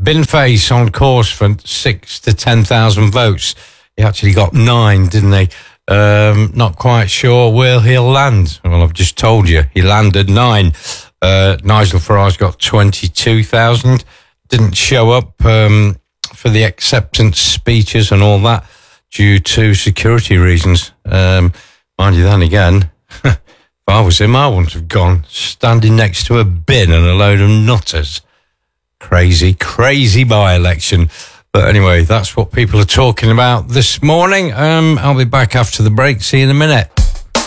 Binface on course for 6 to 10,000 votes. He actually got 9, didn't he? Not quite sure where he'll land. Well, I've just told you, he landed 9. Nigel Farage got 22,000. Didn't show up for the acceptance speeches and all that due to security reasons. Mind you, then again, if I was him, I wouldn't have gone standing next to a bin and a load of nutters. Crazy by-election. But anyway, that's what people are talking about this morning. I'll be back after the break. See you in a minute.